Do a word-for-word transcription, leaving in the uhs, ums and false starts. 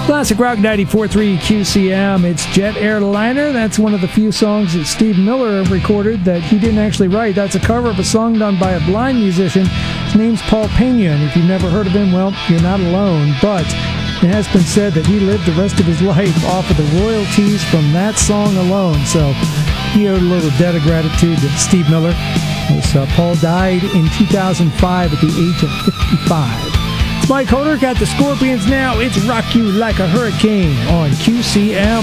Classic Rock ninety-four point three Q C M. It's Jet Airliner. That's one of the few songs that Steve Miller recorded that he didn't actually write. That's a cover of a song done by a blind musician. His name's Paul Pena, and if you've never heard of him, well, you're not alone. But it has been said that he lived the rest of his life off of the royalties from that song alone. So he owed a little debt of gratitude to Steve Miller. As, uh, Paul died in two thousand five at the age of fifty-five. Mike Holder got the Scorpions now. It's Rock You Like a Hurricane on Q C M.